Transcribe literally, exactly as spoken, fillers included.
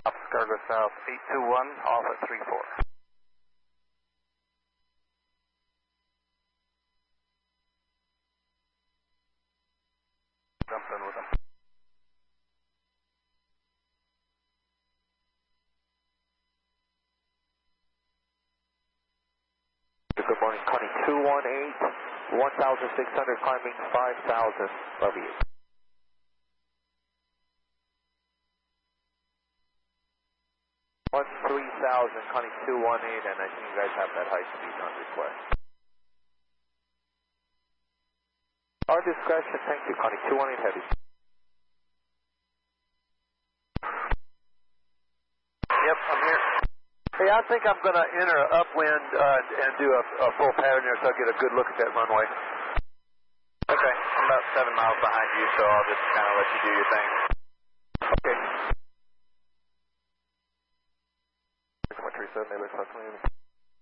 Cargo South eight two one, off at three four. Jump in with them. Good morning, Connie two one eight, one thousand six hundred climbing five thousand, love you. one three thousand, Connie two one eight, and I think you guys have that high speed on request. Our discretion, thank you, Connie two one eight heavy. Yep, I'm here. Hey, I think I'm going to enter upwind uh, and do a, a full pattern here so I get a good look at that runway. Okay, I'm about seven miles behind you, so I'll just kind of let you do your thing. Okay. one three seven, they look like